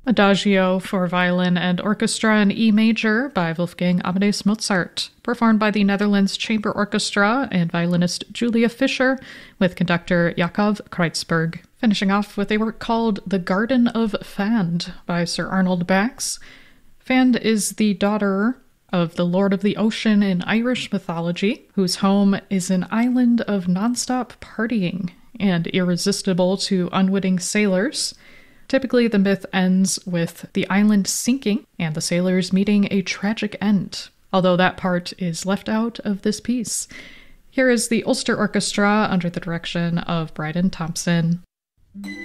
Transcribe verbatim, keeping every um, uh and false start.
Adagio for violin and orchestra in E major by Wolfgang Amadeus Mozart, performed by the Netherlands Chamber Orchestra and violinist Julia Fischer with conductor Jakob Kreutzberg. Finishing off with a work called The Garden of Fand by Sir Arnold Bax. Fand is the daughter of the Lord of the Ocean in Irish mythology, whose home is an island of nonstop partying and irresistible to unwitting sailors. Typically, the myth ends with the island sinking and the sailors meeting a tragic end, although that part is left out of this piece. Here is the Ulster Orchestra under the direction of Bryden Thompson.